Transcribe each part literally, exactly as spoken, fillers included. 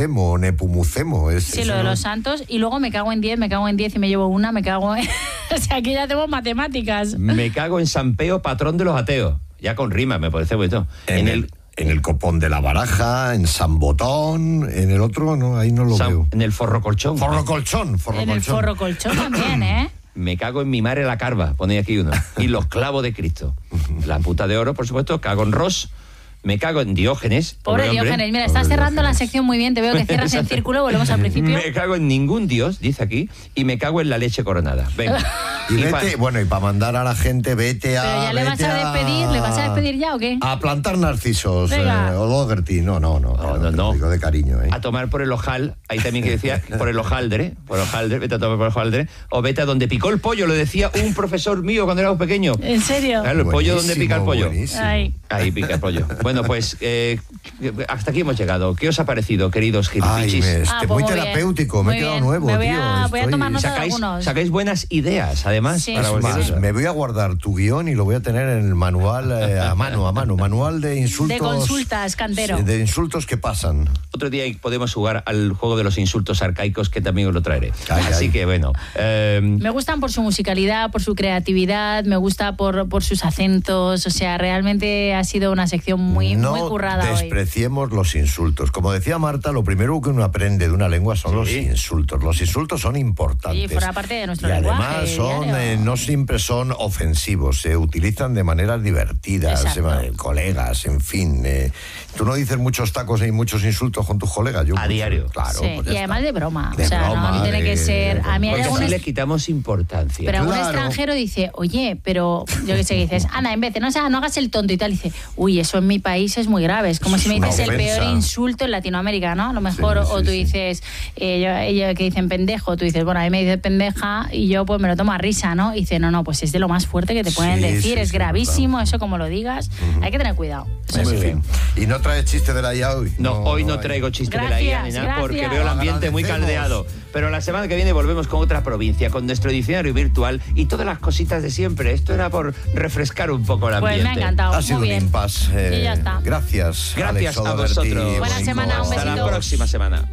Nepomucemo, Nepumucemo. Es, sí, lo de no... los santos. Y luego me cago en diez, me cago en diez y me llevo una, me cago en... O sea, aquí ya tenemos matemáticas. Me cago en San Peo, patrón de los ateos. Ya con rima, me parece bonito. En, en el... el... En el copón de la baraja, en San Botón, en el otro, no, ahí no lo San... veo. En el forro colchón. Forro colchón, forro En colchón. el forro colchón también, ¿eh? Me cago en mi madre la carva, ponía aquí uno. Y los clavos de Cristo. La puta de oro, por supuesto, cago en Ross. Me cago en Diógenes. Pobre, pobre Diógenes, mira, estás cerrando Diógenes. la sección muy bien, te veo que cierras el círculo, volvemos al principio. Me cago en ningún dios, dice aquí, y me cago en la leche coronada. Venga. Y Y vete, pa- bueno, y para mandar a la gente, vete a... Pero ya le vas vete a despedir, ¿le vas a despedir ya o qué? A plantar narcisos, eh, Venga. o Dougherty. No, no, no, No, no, no, te no. lo digo de cariño, ¿eh? A tomar por el ojal, ahí también que decía, por el hojaldre, por el hojaldre, vete a tomar por el hojaldre, o vete a donde picó el pollo, lo decía un profesor mío cuando éramos pequeños. ¿En serio? Claro, el pollo donde pica el pollo. Buenísimo. Ay. Ahí pica el pollo. Bueno, pues eh, hasta aquí hemos llegado. ¿Qué os ha parecido, queridos Ay, gilipichis? me, este, Ah, muy pues muy terapéutico, bien, me muy he quedado bien. nuevo, Me voy tío. a- voy a estoy- tomar nota de Sacáis, algunos. sacáis buenas ideas, además. Sí. para Es cualquier Más, cosa. me voy a guardar tu guión y lo voy a tener en el manual eh, a mano, a mano. Manual de insultos. De consultas, Cantero. Sí, de insultos que pasan. Otro día podemos jugar al juego de los insultos arcaicos, que también os lo traeré. Ay, Así ay. que, bueno... eh, Me gustan por su musicalidad, por su creatividad, me gusta por, por sus acentos, o sea, realmente ha sido una sección muy, no muy currada hoy. despreciemos los insultos. Como decía Marta, lo primero que uno aprende de una lengua son Sí. los insultos. Los insultos son importantes. Sí, forma parte de nuestro y lenguaje además son, diario. eh, no siempre son ofensivos, se utilizan de maneras divertidas, Exacto. eh, colegas, en fin. eh. Tú no dices muchos tacos y muchos insultos con tus colegas. Yo, A diario. Claro. Sí, pues ya y además está. de broma, De o sea, no- broma, no, tiene de- que ser... A mí hay porque algún así es- le quitamos importancia. Pero algún Claro. extranjero dice, oye, pero yo que sé, que dices, Ana, en vez de no, o sea, no hagas el tonto y tal, dice, uy, eso en mi país es muy grave. Es como Eso si me es una dices el ofensa. peor insulto en Latinoamérica, ¿no? A lo mejor, Sí, sí, o tú sí. dices, eh, yo- ella que dicen pendejo, tú dices, bueno, a mí me dice pendeja y yo pues me lo tomo a risa, ¿no? Y dice, no, no, pues es de lo más fuerte que te pueden Sí, decir, sí, es sí, gravísimo, eso como lo digas, hay que tener cuidado. Eso En sí. fin. ¿Y no traes chiste de la I A hoy? No, hoy no hay. traigo chiste Gracias, de la I A ni nada, porque gracias. veo el ambiente muy Agradecemos. caldeado. Pero la semana que viene volvemos con otra provincia, con nuestro diccionario virtual y todas las cositas de siempre. Esto era por refrescar un poco el Pues ambiente. me ha encantado, Ha sido muy un bien. impasse. Y ya está. Gracias. Gracias Alex a O'Doherty, vosotros. Buena Boingo. semana, un Hasta la besito. próxima semana.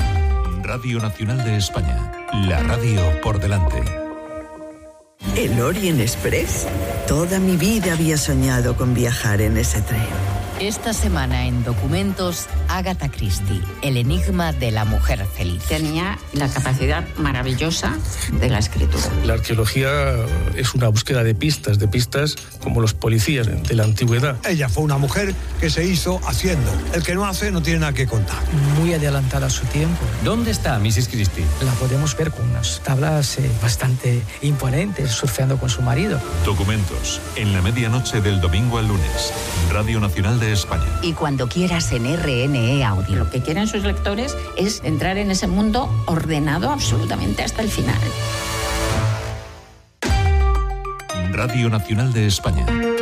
Radio Nacional de España. La radio por delante. ¿El Orient Express? Toda mi vida había soñado con viajar en ese tren. Esta semana en Documentos, Agatha Christie, el enigma de la mujer feliz. Tenía la capacidad maravillosa de la escritura. La arqueología es una búsqueda de pistas, de pistas como los policías de la antigüedad. Ella fue una mujer que se hizo haciendo. El que no hace no tiene nada que contar. Muy adelantada a su tiempo. ¿Dónde está missus Christie? La podemos ver con unas tablas eh, bastante imponentes, surfeando con su marido. Documentos. En la medianoche del domingo al lunes. Radio Nacional de España. Y cuando quieras en R N E Audio. Lo que quieren sus lectores es entrar en ese mundo ordenado absolutamente hasta el final. Radio Nacional de España.